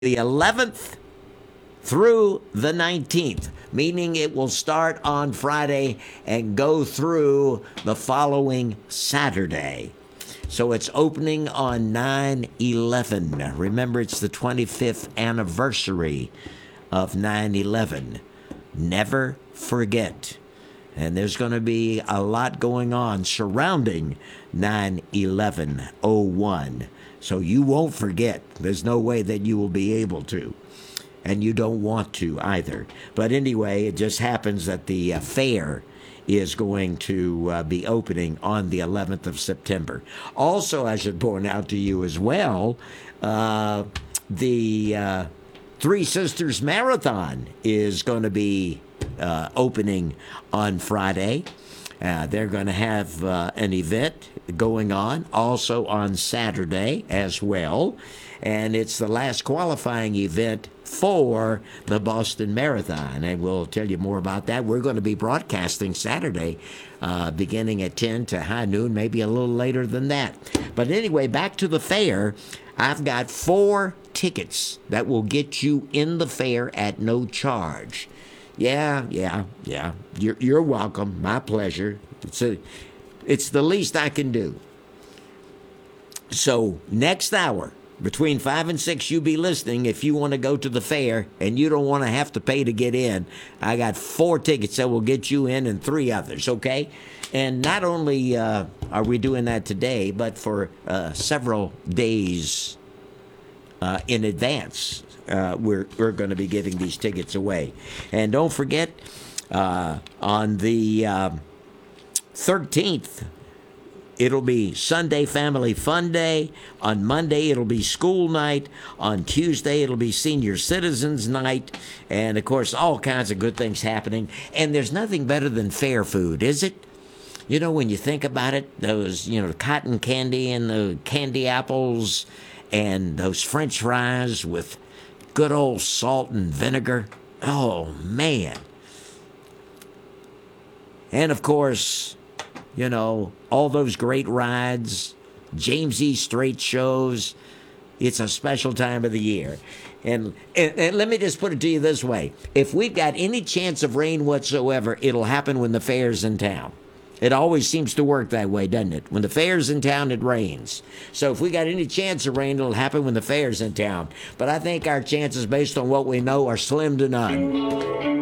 the 11th through the 19th, meaning it will start on Friday and go through the following Saturday. So it's opening on 9/11. Remember, it's the 25th anniversary of 9/11. Never forget. And there's going to be a lot going on surrounding 9/11/01. So you won't forget. There's no way that you will be able to. And you don't want to either. But anyway, it just happens that the fair is going to be opening on the 11th of September. Also, I should point out to you as well, the Three Sisters Marathon is going to be opening on Friday. They're going to have an event going on also on Saturday as well. And it's the last qualifying event for the Boston Marathon. And we'll tell you more about that. We're going to be broadcasting Saturday beginning at 10 to high noon, maybe a little later than that. But anyway, back to the fair. I've got 4 tickets that will get you in the fair at no charge. Yeah. You're welcome. My pleasure. It's the least I can do. So next hour, between 5 and 6, you be listening if you want to go to the fair and you don't want to have to pay to get in. I got 4 tickets that will get you in and 3 others, okay? And not only are we doing that today, but for several days in advance, we're going to be giving these tickets away. And don't forget, on the 13th, it'll be Sunday Family Fun Day. On Monday, it'll be school night. On Tuesday, it'll be Senior Citizens Night. And, of course, all kinds of good things happening. And there's nothing better than fair food, is it? You know, when you think about it, those, cotton candy and the candy apples and those French fries with good old salt and vinegar. Oh, man. And, of course, all those great rides, James E. Strait shows. It's a special time of the year. And let me just put it to you this way. If we've got any chance of rain whatsoever, it'll happen when the fair's in town. It always seems to work that way, doesn't it? When the fair's in town, it rains. So if we got any chance of rain, it'll happen when the fair's in town. But I think our chances, based on what we know, are slim to none.